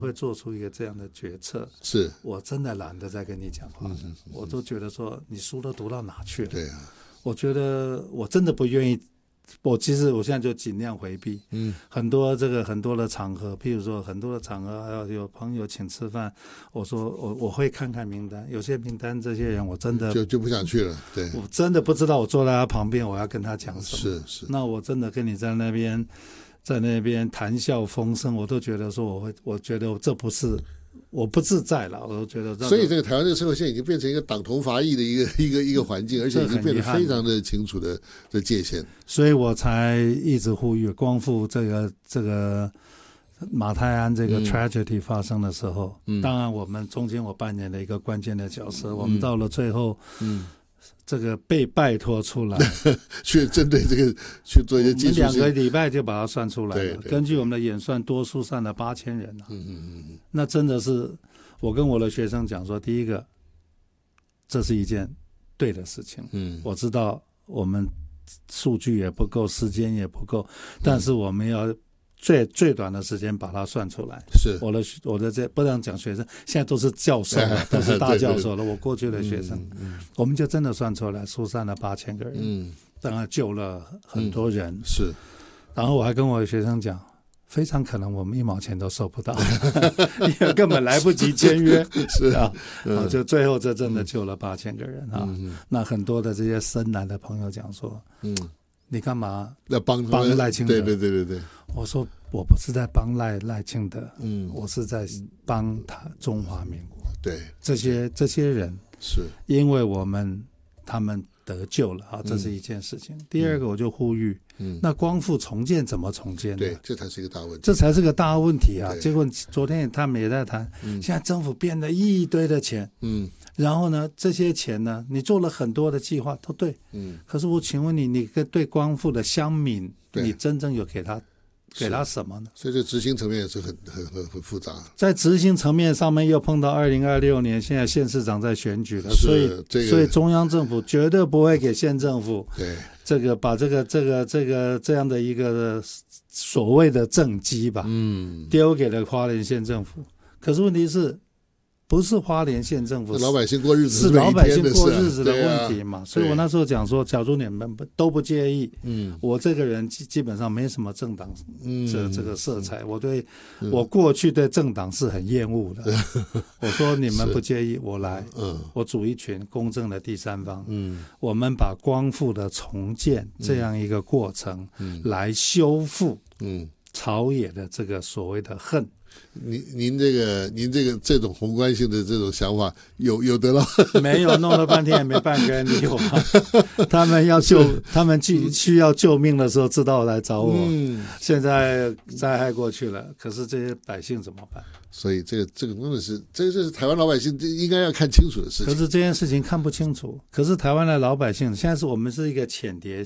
会做出一个这样的决策， 是我真的懒得再跟你讲话了，我都觉得说你书都读到哪去了？ 对啊， 我觉得我真的不愿意。其实我现在就尽量回避，很多的场合，譬如说很多的场合，还有朋友请吃饭，我说我会看看名单，有些名单这些人我真的就不想去了，对， 我真的不知道我坐在他旁边我要跟他讲什么， 是， 那我真的跟你在那边谈笑风生，我都觉得说我觉得这不是。我不自在了，我都觉得。 所以这个台湾这个社会现在已经变成一个党同伐异的一个环境，而且已经变得非常的清楚的界限。 所以我才一直呼吁光复这个马太安这个 tragedy 发生的时候，当然我们中间我扮演了一个关键的角色，我们到了最后，这个被拜托出来去针对这个去做一些技术性， 我们2个礼拜就把它算出来了。 对， 根据我们的演算，多数算了8000人啊。那真的是我跟我的学生讲说，第一个，这是一件对的事情。我知道我们数据也不够，时间也不够，但是我们要最短的时间把它算出来。 是我的这不能讲学生，现在都是教授了，都是大教授了。我过去的学生，我们就真的算出来，疏散了8000个人，当然救了很多人。 是， 然后我还跟我的学生讲，非常可能我们1毛钱都收不到，因为根本来不及签约。 是啊， 就最后这真的救了8000个人啊。那很多的这些深蓝的朋友讲说，你干嘛要帮赖清德？ 对。 我说我不是在帮赖清德，我是在帮他中华民国。 对， 这些人是因为他们得救了啊，这是一件事情。第二个我就呼吁，那光复重建怎么重建呢？ 对，这才是一个大问题。 这才是个大问题啊！结果昨天他们也在谈，现在政府编了一堆的钱，然后呢，这些钱呢，你做了很多的计划都对，可是我请问你对光复的乡民，你真正有给他什么呢？ 所以这执行层面也是很复杂。 在执行层面上面又碰到2026年，现在县市长在选举了，所以中央政府绝对不会给县政府把这样的一个所谓的政绩吧，丢给了花莲县政府。可是问题是，不是花莲县政府， 老百姓过日子是老百姓过日子的问题嘛？所以我那时候讲说，假如你们都不介意，我这个人基本上没什么政党这个色彩，我过去对政党是很厌恶的。我说你们不介意，我来，我组一群公正的第三方，我们把光复的重建这样一个过程来修复朝野的这个所谓的恨。 您这种宏观性的这种想法有得到？ 没有，弄了半天也没半个人理我。他们需要救命的时候，知道来找我。现在灾害过去了，可是这些百姓怎么办？ 所以这个真的是，这是台湾老百姓应该要看清楚的事情。 可是这件事情看不清楚。可是台湾的老百姓，现在我们是一个浅碟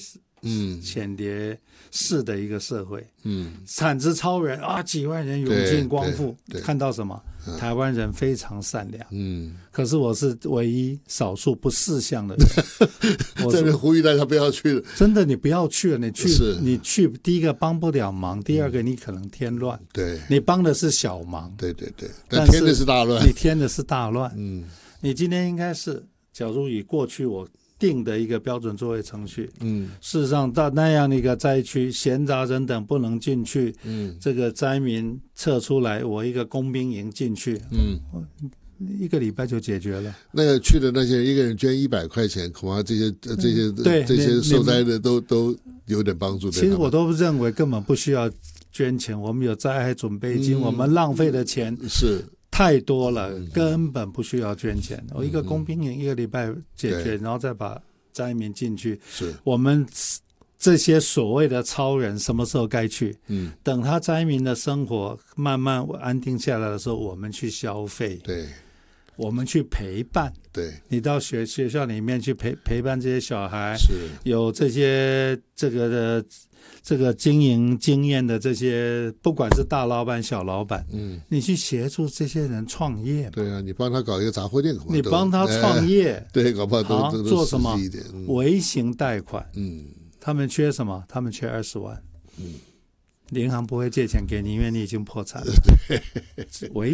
式的一个社会，产值超人啊，几万人涌进光复，看到什么？台湾人非常善良，可是我是唯一少数不识相的人。我在这呼吁大家不要去了， 真的，你不要去了，你去，第一个帮不了忙，第二个你可能添乱， 对， 你帮的是小忙， 对，但添的是大乱， 你添的是大乱，你今天应该是，假如以过去我定的一个标准作业程序，事实上到那样的一个灾区，闲杂人等不能进去，这个灾民撤出来，我一个工兵营进去，1个礼拜就解决了。 那个去的那些人，一个人捐100块钱，恐怕这些受灾的都有点帮助。 其实我都认为根本不需要捐钱，我们有灾害准备金，我们浪费的钱是太多了，根本不需要捐钱。我一个工兵营1个礼拜解决，然后再把灾民进去。 是我们这些所谓的超人什么时候该去？等他灾民的生活慢慢安定下来的时候，我们去消费。 对。 我们去陪伴， 对， 你到学校里面去陪伴这些小孩， 是有这些这个经营经验的这些，不管是大老板小老板，你去协助这些人创业， 对啊，你帮他搞一个杂货店， 你帮他创业， 对，搞不好都做什么微型贷款，他们缺什么？他们缺20万， 银行不会借钱给你，因为你已经破产了。危